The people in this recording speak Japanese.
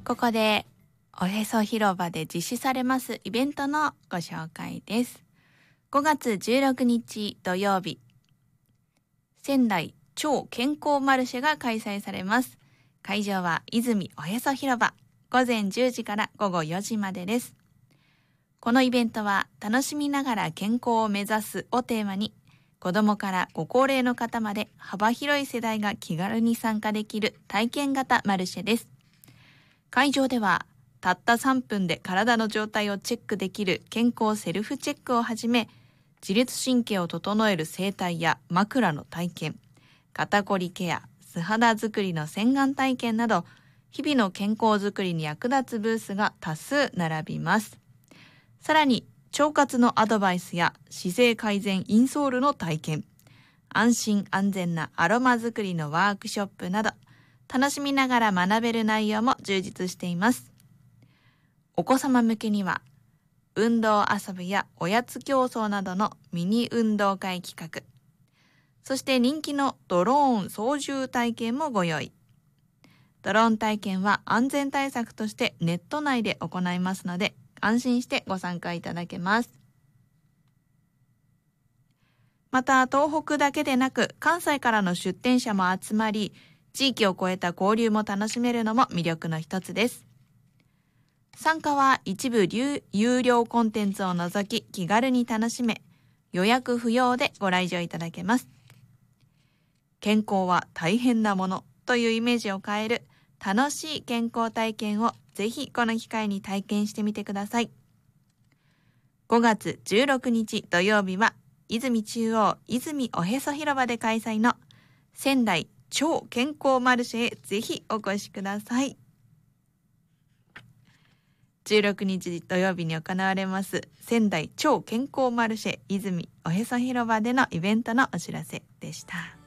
ここでおへそ広場で実施されますイベントのご紹介です。5月16日土曜日、仙台超健康マルシェが開催されます。会場は泉おへそ広場、午前10時から午後4時までです。このイベントは楽しみながら健康を目指すをテーマに、子どもからご高齢の方まで幅広い世代が気軽に参加できる体験型マルシェです。会場ではたった3分で体の状態をチェックできる健康セルフチェックをはじめ、自律神経を整える整体や枕の体験、肩こりケア、素肌作りの洗顔体験など、日々の健康づくりに役立つブースが多数並びます。さらに腸活のアドバイスや姿勢改善インソールの体験、安心安全なアロマ作りのワークショップなど、楽しみながら学べる内容も充実しています。お子様向けには運動遊びやおやつ競争などのミニ運動会企画、そして人気のドローン操縦体験もご用意。ドローン体験は安全対策としてネット内で行いますので、安心してご参加いただけます。また東北だけでなく関西からの出展者も集まり、地域を越えた交流も楽しめるのも魅力の一つです。参加は一部有料コンテンツを除き気軽に楽しめ、予約不要でご来場いただけます。健康は大変なものというイメージを変える楽しい健康体験をぜひこの機会に体験してみてください。5月16日土曜日は泉中央泉おへそ広場で開催の仙台超健康マルシェへぜひお越しください。16日土曜日に行われます仙台超健康マルシェ泉おへそ広場でのイベントのお知らせでした。